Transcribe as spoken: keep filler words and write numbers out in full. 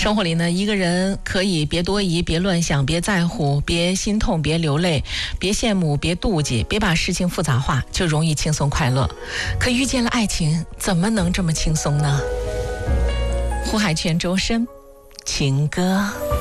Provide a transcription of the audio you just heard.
生活里呢，一个人可以别多疑，别乱想，别在乎，别心痛，别流泪，别羡慕，别妒忌，别把事情复杂化，就容易轻松快乐。可遇见了爱情，怎么能这么轻松呢？胡海泉、周深，情歌。